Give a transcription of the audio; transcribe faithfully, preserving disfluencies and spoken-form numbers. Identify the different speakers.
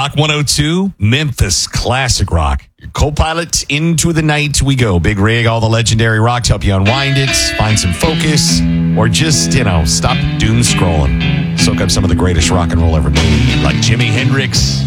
Speaker 1: Rock one oh two, Memphis Classic Rock. Your co-pilot into the night we go. Big Rig, all the legendary rock to help you unwind it, find some focus, or just, you know, stop doom scrolling. Soak up some of the greatest rock and roll ever made, like Jimi Hendrix,